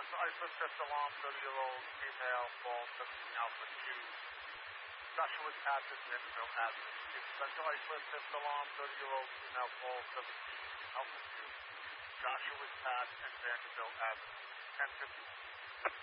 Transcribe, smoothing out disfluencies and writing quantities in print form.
Central Islip Fifth Alarm, 30-year-old female, fall 17 Alpha Q. Joshua Tappan, Vanderbilt Avenue. Central Islip Fifth Alarm, 30-year-old female, fall 17 Alpha Q. Joshua Tappan, Vanderbilt Avenue. 10:50.